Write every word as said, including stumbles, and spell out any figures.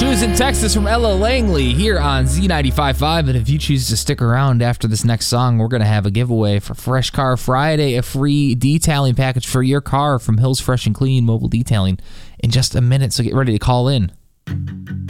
Shoes in Texas from Ella Langley here on Z ninety-five point five. And if you choose to stick around after this next song, we're going to have a giveaway for Fresh Car Friday, a free detailing package for your car from Hills Fresh and Clean Mobile Detailing in just a minute. So get ready to call in.